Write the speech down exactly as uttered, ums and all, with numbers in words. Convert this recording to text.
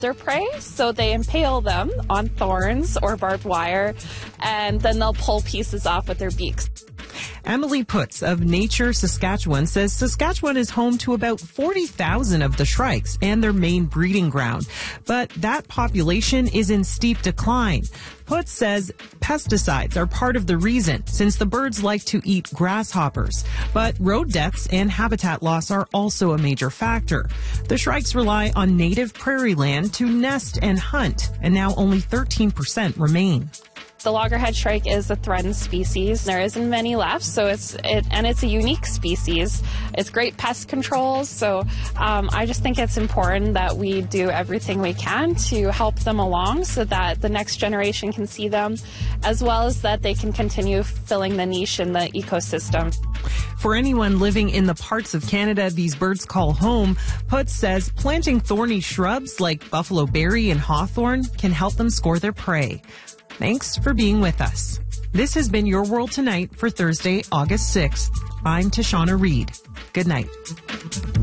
their prey, so they impale them on thorns or barbed wire, and then they'll pull pieces off with their beaks. Emily Putz of Nature Saskatchewan says Saskatchewan is home to about forty thousand of the shrikes and their main breeding ground, but that population is in steep decline. Putz says pesticides are part of the reason, since the birds like to eat grasshoppers. But road deaths and habitat loss are also a major factor. The shrikes rely on native prairie land to nest and hunt, and now only thirteen percent remain. The loggerhead shrike is a threatened species. There isn't many left, so it's it and it's a unique species. It's great pest control, so um, I just think it's important that we do everything we can to help them along so that the next generation can see them, as well as that they can continue filling the niche in the ecosystem. For anyone living in the parts of Canada these birds call home, Putz says planting thorny shrubs like buffalo berry and hawthorn can help them score their prey. Thanks for being with us. This has been Your World Tonight for Thursday, August sixth. I'm Tashana Reed. Good night.